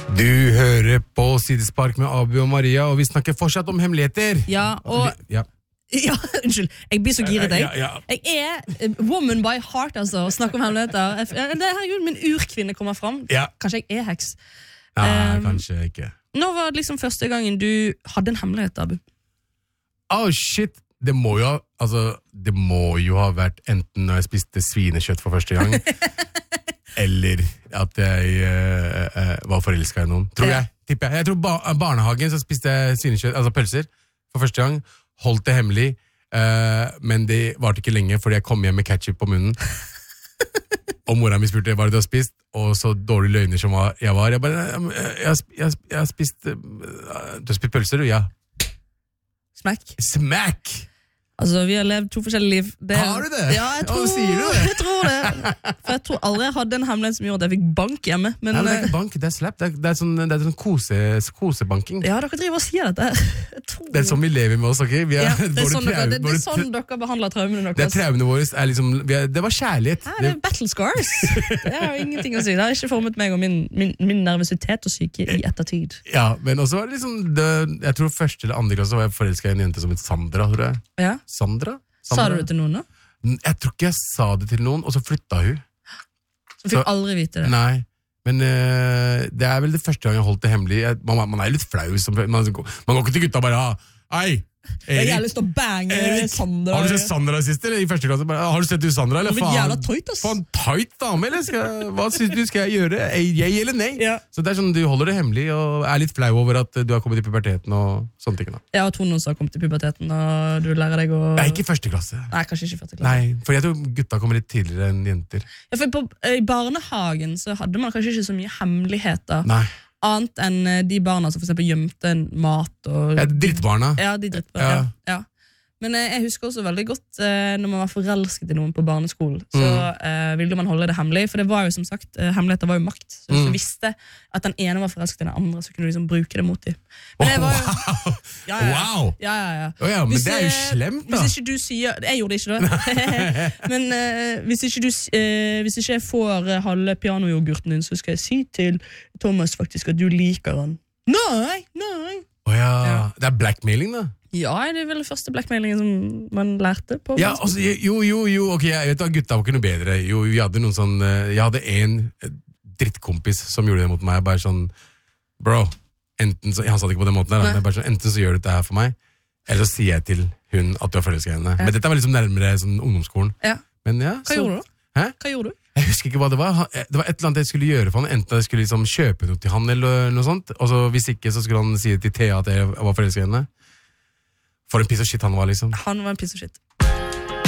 Du hører på Sidespark med Abu og Maria, og vi snakker fortsatt om hemmeligheter. Ja, og... Ja, unnskyld, jeg blir så giret deg. Ja. Jeg woman by heart, altså, å snakke om hemmeligheter. Herregud, min urkvinne kommer frem. Ja. Kanskje jeg heks. Kanskje ikke. Nå var det liksom første gangen du hadde en hemmelighet, Abu. Shit. Det må jo ha vært enten når jeg spiste svinekjøtt for første gang, eller at jeg var forelsket i noen. Tror jeg. Tipper jeg. Jeg tror barnehagen så spiste jeg svinekjøtt, altså pølser, for første gang. Holdt det hemmelig, men det varte ikke lenge, fordi jeg kom hjem med ketchup på munnen. Og mora mi spurte hva du har spist, og så dårlig løgner som jeg var. Jeg bare, jeg har spist, du har spist pølser, ja. Smack! Altså, vi har levd to forskjellige liv. Har du det? Ja, jeg tror, sier du det? Jeg tror det. For jeg tror aldri jeg hadde en hemmelighet som gjorde at jeg fikk bank hjemme. Men, Nei, men det er ikke bank, det er slap. Det er sånn kosebanking. Ja, dere driver og sier dette. Det er sånn vi lever med oss, ok? Det er sånn dere behandler traumene deres. Det er traumene våre, liksom, det var kjærlighet. Ja, det er battle scars. Det har jo ingenting å si. Det har ikke formet meg og min nervøsitet og syke i ettertid. Ja, men også var det liksom, jeg tror første eller andre klasse var jeg forelsket i en jente som het Sandra, tror jeg. Ja. Sandra? Sa du det til noen da? Jeg tror ikke jeg sa det til noen, og så flyttet hun. Så fikk aldri vite det? Nei, men det er vel det første gang jeg holdt det hemmelig. Man er litt flau. Man går ikke til gutta og bare, hei, Erik, jeg har lyst til å bange Sandra. Har du sett Sandra sist, eller? I første klasse? Har du sett du Sandra, eller? Det var jævla tøyt, ass. Faen, tøyt dame, eller? Hva synes du skal jeg gjøre? Jeg eller nei? Ja. Så det er sånn, du holder det hemmelig, og er litt flau over at du har kommet i puberteten og sånne ting. Da. Ja, og Tone også har kommet i puberteten, og du lærer deg å... Nei, ikke i første klasse. Nei, kanskje ikke i første klasse. Nei, for jeg tror gutta kommer litt tidligere enn jenter. Ja, for I barnehagen så hadde man kanskje ikke så mye hemmeligheter. Nei. Annet enn de barna som for eksempel gjemte mat og... Ja, drittbarna. Ja, de drittbarna, ja. Men jeg husker også veldig godt når man var forelsket i noen på barneskolen, så ville man holde det hemmelig, for det var jo som sagt, hemmeligheter var jo makt. Så hvis du visste at den ene var forelsket i den andre, så kunne du liksom bruke det mot dem. Men det var jo... Wow! Ja. Men det er jo slemt, da. Hvis ikke du sier... Jeg gjorde det ikke da. Men hvis ikke jeg får halve pianoyoghurten din, så skal jeg si til Thomas faktisk at du liker han. Nei! Det er blackmailing, da. Ja, det er vel den første blackmailingen som man lærte på. Ja, altså, jo, ok, jeg vet at gutta var ikke noe bedre. Jo, vi hadde noen sånn, jeg hadde en drittkompis som gjorde det mot meg, bare sånn, bro, enten så, han sa det ikke på den måten der, men bare sånn, enten så gjør du dette her for meg, eller så sier jeg til hun at du har forelsket henne. Men dette var liksom nærmere sånn ungdomsskolen. Ja. Men ja. Hva gjorde du? Hæ? Hva gjorde du? Jeg husker ikke hva det var. Det var et eller annet jeg skulle gjøre for han. Enten jeg skulle liksom kjøpe noe til han eller noe sånt, og så hvis ikke så skulle han si det til Thea at jeg var forelsket i henne. For en piece of shit han var, liksom. Han var en piece of shit.